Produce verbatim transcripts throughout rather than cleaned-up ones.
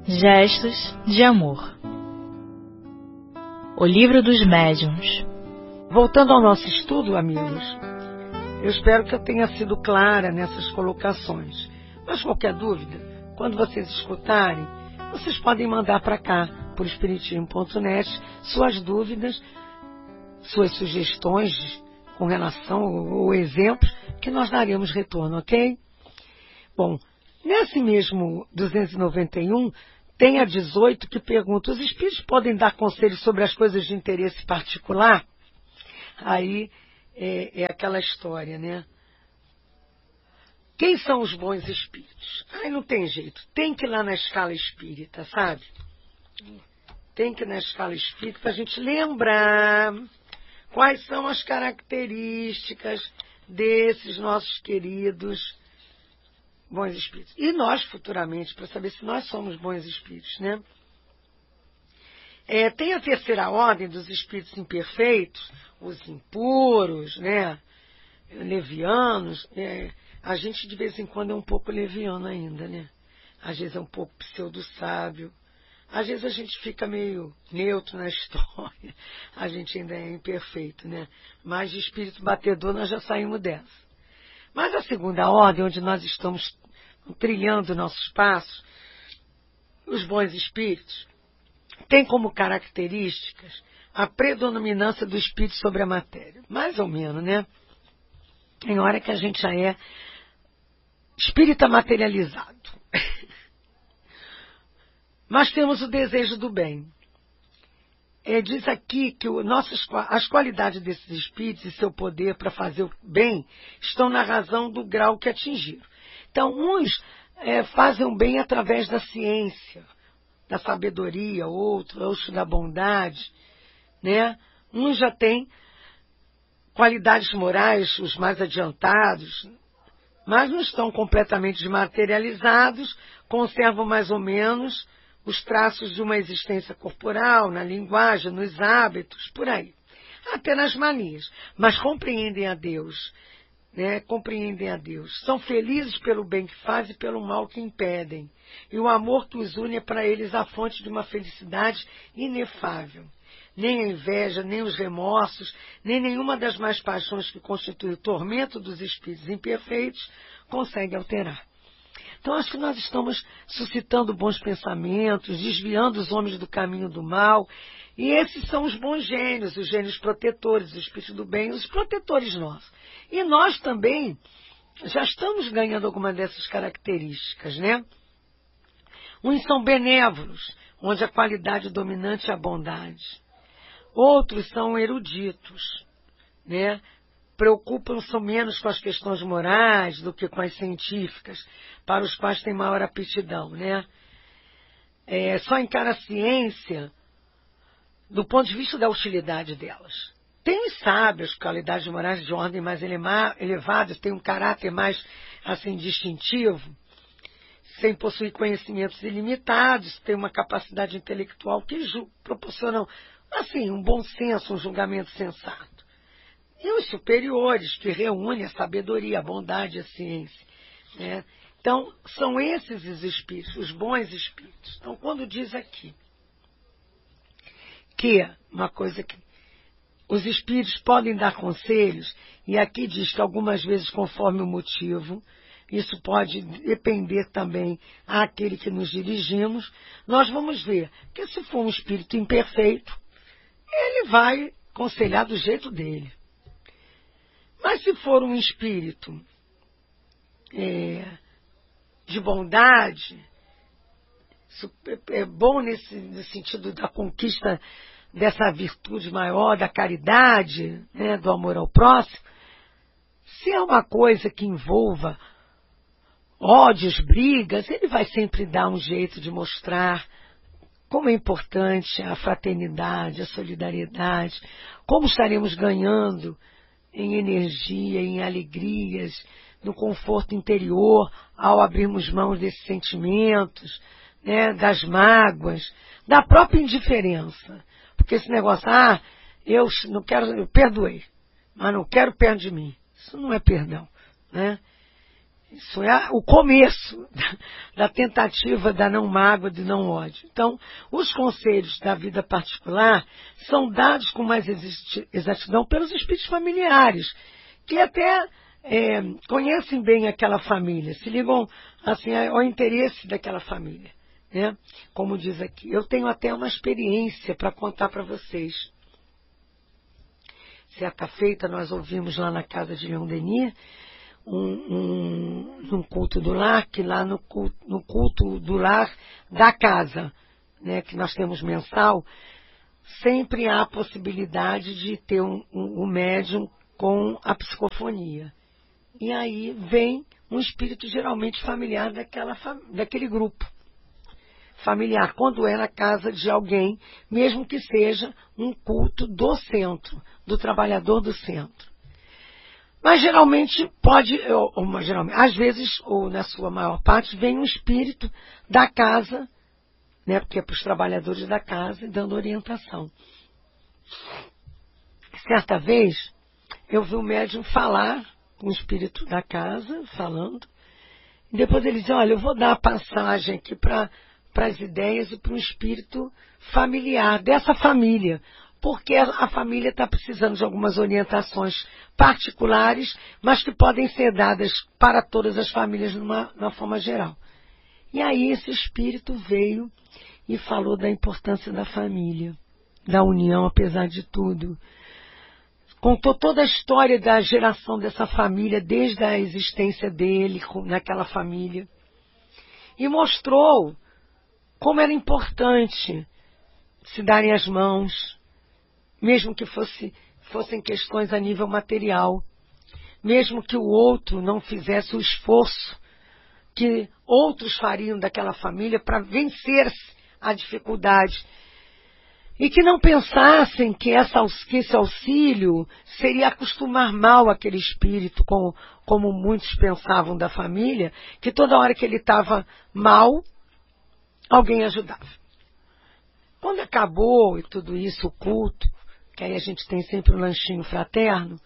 Gestos de Amor. O Livro dos Médiuns. Voltando ao nosso estudo, amigos, eu espero que eu tenha sido clara nessas colocações. Mas qualquer dúvida, quando vocês escutarem, vocês podem mandar para cá, por espiritismo ponto net, suas dúvidas, suas sugestões com relação ou exemplos, que nós daremos retorno, ok? Bom, nesse mesmo duzentos e noventa e um, tem a dezoito que pergunta: os espíritos podem dar conselhos sobre as coisas de interesse particular? Aí é, é aquela história, né? Quem são os bons espíritos? Aí não tem jeito, tem que ir lá na escala espírita, sabe? Tem que ir na escala espírita para a gente lembrar quais são as características desses nossos queridos bons espíritos. E nós, futuramente, para saber se nós somos bons espíritos, né? É, tem a terceira ordem dos espíritos imperfeitos, os impuros, né? Levianos. É, a gente, de vez em quando, é um pouco leviano ainda, né? Às vezes é um pouco pseudo-sábio. Às vezes a gente fica meio neutro na história. A gente ainda é imperfeito, né? Mas de espírito batedor nós já saímos dessa. Mas a segunda ordem, onde nós estamos trilhando nossos passos, os bons espíritos, tem como características a predominância do espírito sobre a matéria. Mais ou menos, né? Tem hora que a gente já é espírita materializado. Mas temos o desejo do bem. É, diz aqui que o, nossas, as qualidades desses espíritos e seu poder para fazer o bem estão na razão do grau que atingiram. Então, uns é, fazem o bem através da ciência, da sabedoria, outros da bondade, né? Uns já têm qualidades morais, os mais adiantados, mas não estão completamente desmaterializados, conservam mais ou menos os traços de uma existência corporal, na linguagem, nos hábitos, por aí. Até nas manias. Mas compreendem a Deus, né? Compreendem a Deus. São felizes pelo bem que fazem e pelo mal que impedem. E o amor que os une é para eles a fonte de uma felicidade inefável. Nem a inveja, nem os remorsos, nem nenhuma das mais paixões que constituem o tormento dos espíritos imperfeitos consegue alterar. Então, acho que nós estamos suscitando bons pensamentos, desviando os homens do caminho do mal. E esses são os bons gênios, os gênios protetores, os espíritos do bem, os protetores nossos. E nós também já estamos ganhando alguma dessas características, né? Uns são benévolos, onde a qualidade dominante é a bondade. Outros são eruditos, né? Preocupam-se menos com as questões morais do que com as científicas, para os quais têm maior aptidão, né? É, só encara a ciência do ponto de vista da utilidade delas. Tem os sábios, qualidades morais de ordem mais elevadas, tem um caráter mais, assim, distintivo, sem possuir conhecimentos ilimitados, tem uma capacidade intelectual que proporcionam, assim, um bom senso, um julgamento sensato. E os superiores, que reúnem a sabedoria, a bondade e a ciência, né? Então, são esses os espíritos, os bons espíritos. Então, quando diz aqui que, uma coisa que os espíritos podem dar conselhos, e aqui diz que algumas vezes conforme o motivo, isso pode depender também àquele que nos dirigimos, nós vamos ver que se for um espírito imperfeito, ele vai aconselhar do jeito dele. Mas se for um espírito é, de bondade, é bom nesse, no sentido da conquista dessa virtude maior, da caridade, né, do amor ao próximo, se é uma coisa que envolva ódios, brigas, ele vai sempre dar um jeito de mostrar como é importante a fraternidade, a solidariedade, como estaremos ganhando em energia, em alegrias, no conforto interior, ao abrirmos mãos desses sentimentos, né, das mágoas, da própria indiferença. Porque esse negócio, ah, eu não quero, eu perdoei, mas não quero perto de mim. Isso não é perdão, né? Isso é o começo da tentativa da não mágoa, de não ódio. Então, os conselhos da vida particular são dados com mais exatidão pelos espíritos familiares, que até é, conhecem bem aquela família, se ligam assim, ao interesse daquela família. Né? Como diz aqui, eu tenho até uma experiência para contar para vocês. Certa feita, nós ouvimos lá na casa de Leon Denis, um, um, num culto do lar, que lá no culto, no culto do lar da casa, né, que nós temos mensal, sempre há a possibilidade de ter um, um, um médium com a psicofonia. E aí vem um espírito geralmente familiar daquela, daquele grupo familiar, quando é na casa de alguém, mesmo que seja um culto do centro, do trabalhador do centro. Mas geralmente pode, ou, ou, geralmente, às vezes, ou na sua maior parte, vem um espírito da casa, né, porque é para os trabalhadores da casa, dando orientação. Certa vez, eu vi um médium falar com o espírito da casa, falando, e depois ele disse, olha, eu vou dar a passagem aqui para para as ideias e para o espírito familiar, dessa família, porque a família está precisando de algumas orientações particulares, mas que podem ser dadas para todas as famílias numa, numa forma geral. E aí esse espírito veio e falou da importância da família, da união apesar de tudo. Contou toda a história da geração dessa família, desde a existência dele naquela família, e mostrou como era importante se darem as mãos, mesmo que fosse, fossem questões a nível material, mesmo que o outro não fizesse o esforço que outros fariam daquela família para vencer a dificuldade, e que não pensassem que, essa, que esse auxílio seria acostumar mal aquele espírito, como, como muitos pensavam da família, que toda hora que ele estava mal, alguém ajudava. Quando acabou e tudo isso, o culto, que aí a gente tem sempre um lanchinho fraterno,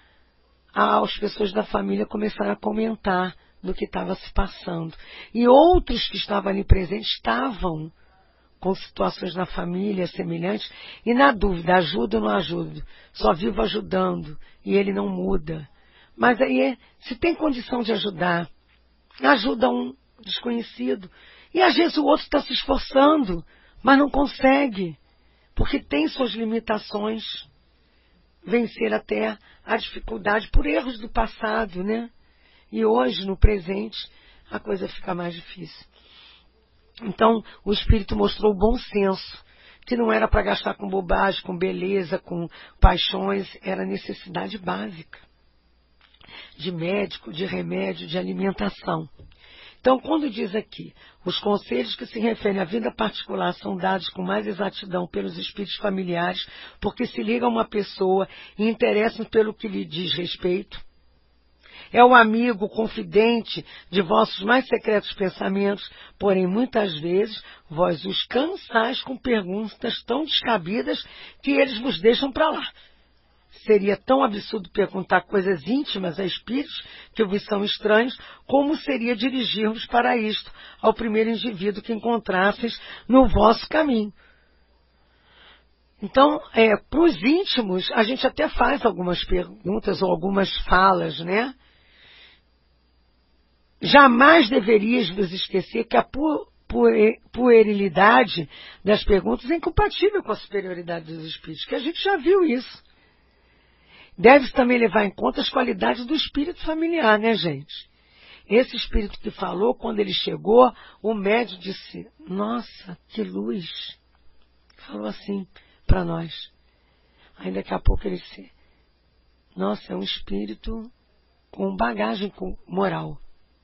as pessoas da família começaram a comentar do que estava se passando. E outros que estavam ali presentes estavam com situações na família semelhantes, e na dúvida, ajuda ou não ajuda? Só vivo ajudando, e ele não muda. Mas aí, se tem condição de ajudar, ajuda um desconhecido. E às vezes o outro está se esforçando, mas não consegue, porque tem suas limitações, vencer até a dificuldade por erros do passado, né? E hoje, no presente, a coisa fica mais difícil. Então, o Espírito mostrou o bom senso, que não era para gastar com bobagem, com beleza, com paixões, era necessidade básica, de médico, de remédio, de alimentação. Então, quando diz aqui, os conselhos que se referem à vida particular são dados com mais exatidão pelos espíritos familiares, porque se ligam a uma pessoa e interessam pelo que lhe diz respeito. É o amigo, o confidente de vossos mais secretos pensamentos, porém, muitas vezes, vós os cansais com perguntas tão descabidas que eles vos deixam para lá. Seria tão absurdo perguntar coisas íntimas a espíritos que vos são estranhos, como seria dirigir-vos para isto ao primeiro indivíduo que encontrasseis no vosso caminho. Então, é, para os íntimos, a gente até faz algumas perguntas ou algumas falas, né? Jamais deverias vos esquecer que a pu puerilidade das perguntas é incompatível com a superioridade dos espíritos, que a gente já viu isso. Deve-se também levar em conta as qualidades do espírito familiar, né, gente? Esse espírito que falou, quando ele chegou, o médium disse, nossa, que luz. Falou assim para nós. Aí daqui a pouco ele disse, nossa, é um espírito com bagagem moral.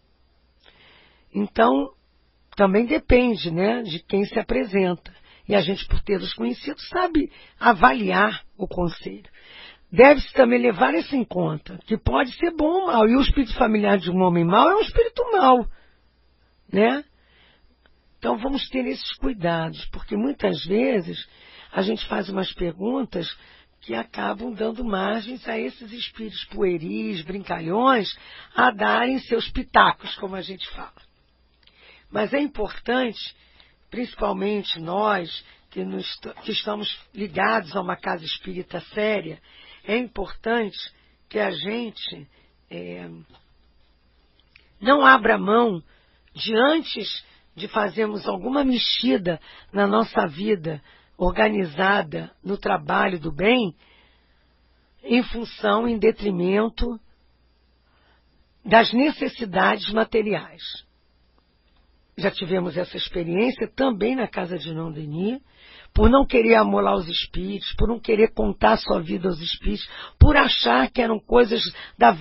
Então, também depende, né, de quem se apresenta. E a gente, por tê-los conhecido, sabe avaliar o conselho. Deve-se também levar isso em conta, que pode ser bom ou mal. E o espírito familiar de um homem mau é um espírito mau, né? Então vamos ter esses cuidados, porque muitas vezes a gente faz umas perguntas que acabam dando margens a esses espíritos pueris, brincalhões, a darem seus pitacos, como a gente fala. Mas é importante, principalmente nós que, nos, que estamos ligados a uma casa espírita séria, é importante que a gente é, não abra mão de, antes de fazermos alguma mexida na nossa vida organizada no trabalho do bem, em função, em detrimento das necessidades materiais. Já tivemos essa experiência também na casa de Irmão Denis, por não querer amolar os espíritos, por não querer contar sua vida aos espíritos, por achar que eram coisas da